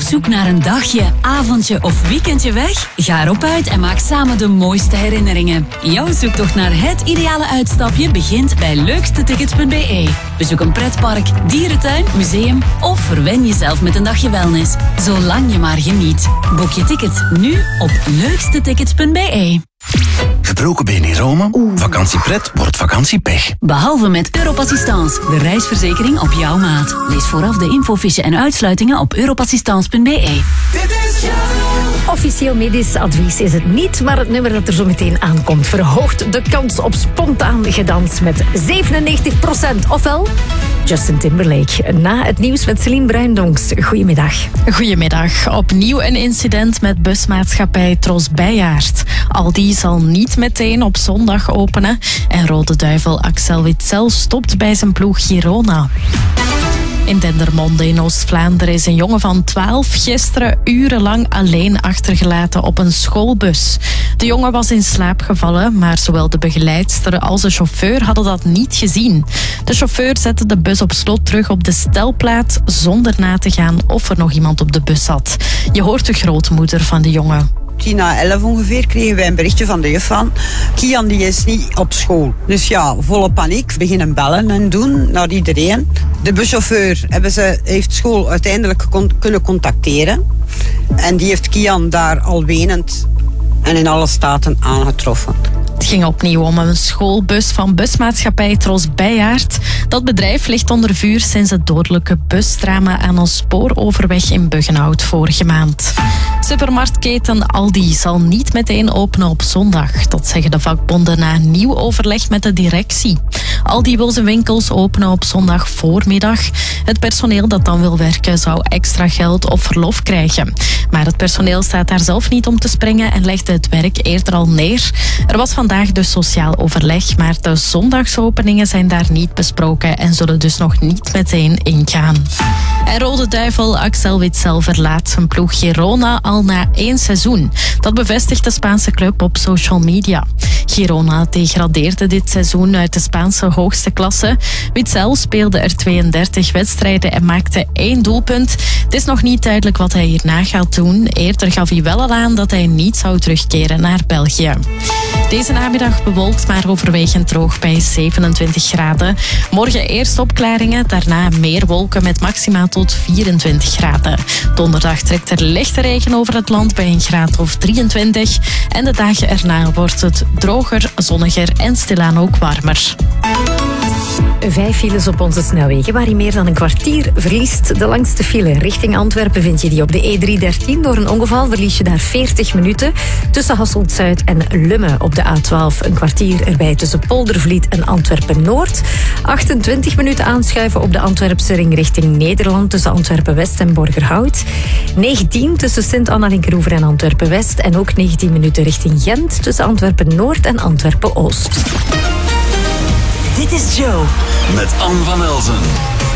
zoek naar een dagje, avondje of weekendje weg? Ga erop uit en maak samen de mooiste herinneringen. Jouw zoektocht naar het ideale uitstapje begint bij leukstetickets.be. Bezoek een pretpark, dierentuin, museum of verwen jezelf met een dagje wellness. Zolang je maar geniet. Boek je tickets nu op leukstetickets.be. Gebroken been in Rome? Vakantiepret wordt vakantiepech. Behalve met Europassistance, de reisverzekering op jouw maat. Lees vooraf de infofiche en uitsluitingen op europassistance.be. Officieel medisch advies is het niet, maar het nummer dat er zo meteen aankomt verhoogt de kans op spontaan gedans met 97%. Ofwel Justin Timberlake. Na het nieuws met Celine Bruindonks. Goedemiddag. Goedemiddag. Opnieuw een incident met busmaatschappij Tros Bijaard. Aldi zal niet meteen op zondag openen. En Rode Duivel Axel Witsel stopt bij zijn ploeg Girona. In Dendermonde in Oost-Vlaanderen is een jongen van 12 gisteren urenlang alleen achtergelaten op een schoolbus. De jongen was in slaap gevallen, maar zowel de begeleidster als de chauffeur hadden dat niet gezien. De chauffeur zette de bus op slot terug op de stelplaats zonder na te gaan of er nog iemand op de bus zat. Je hoort de grootmoeder van de jongen. 10:11 ongeveer kregen wij een berichtje van de juf van Kian die is niet op school. Dus ja, volle paniek. Beginnen bellen en doen naar iedereen. De buschauffeur heeft school uiteindelijk kunnen contacteren. En die heeft Kian daar al wenend en in alle staten aangetroffen. Het ging opnieuw om een schoolbus van busmaatschappij Tros Bijaard. Dat bedrijf ligt onder vuur sinds het dodelijke busdrama aan een spooroverweg in Buggenhout vorige maand. Supermarktketen Aldi zal niet meteen openen op zondag. Dat zeggen de vakbonden na een nieuw overleg met de directie. Aldi wil zijn winkels openen op zondag voormiddag. Het personeel dat dan wil werken zou extra geld of verlof krijgen. Maar het personeel staat daar zelf niet om te springen en legde het werk eerder al neer. Er was vandaag dus sociaal overleg, maar de zondagsopeningen zijn daar niet besproken en zullen dus nog niet meteen ingaan. En Rode Duivel Axel Witsel verlaat zijn ploeg Girona al na 1 seizoen. Dat bevestigt de Spaanse club op social media. Girona degradeerde dit seizoen uit de Spaanse hoogste klasse. Witsel speelde er 32 wedstrijden en maakte 1 doelpunt. Het is nog niet duidelijk wat hij hierna gaat doen. Eerder gaf hij wel al aan dat hij niet zou terugkeren naar België. Deze namiddag bewolkt, maar overwegend droog bij 27 graden. Morgen eerst opklaringen, daarna meer wolken met maxima tot 24 graden. Donderdag trekt er lichte regen over het land bij een graad of 23. En de dagen erna wordt het droger, zonniger en stilaan ook warmer. 5 files op onze snelwegen, waar je meer dan een kwartier verliest. De langste file richting Antwerpen vind je die op de E313. Door een ongeval verlies je daar 40 minuten. Tussen Hasselt-Zuid en Lummen op de A12. Een kwartier erbij tussen Poldervliet en Antwerpen-Noord. 28 minuten aanschuiven op de Antwerpse ring richting Nederland. Tussen Antwerpen-West en Borgerhout. 19 tussen Sint-Anna-Linkeroever en Antwerpen-West. En ook 19 minuten richting Gent. Tussen Antwerpen-Noord en Antwerpen-Oost. Dit is Joe. Met Anne van Elzen.